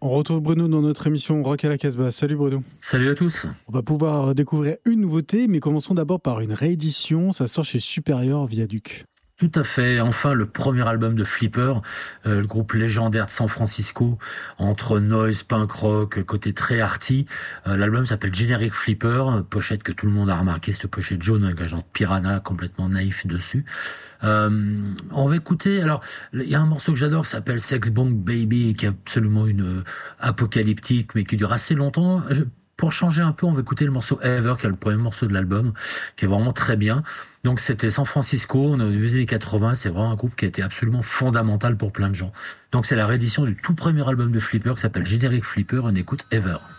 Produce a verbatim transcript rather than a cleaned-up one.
On retrouve Bruno dans notre émission Rock à la Casbah. Salut Bruno. Salut à tous. On va pouvoir découvrir une nouveauté, mais commençons d'abord par une réédition. Ça sort chez Superior Viaduc. Tout à fait. Enfin, le premier album de Flipper, euh, le groupe légendaire de San Francisco, entre noise, punk rock, côté très arty. Euh, l'album s'appelle Generic Flipper, pochette que tout le monde a remarqué, cette pochette jaune avec un genre de piranha complètement naïf dessus. Euh, on va écouter, alors, il y a un morceau que j'adore qui s'appelle Sex Bomb Baby, qui est absolument une euh, apocalyptique, mais qui dure assez longtemps. Je, Pour changer un peu, on va écouter le morceau Ever, qui est le premier morceau de l'album, qui est vraiment très bien. Donc c'était San Francisco, on est au début des années quatre-vingts, c'est vraiment un groupe qui a été absolument fondamental pour plein de gens. Donc c'est la réédition du tout premier album de Flipper qui s'appelle Generic Flipper, on écoute Ever.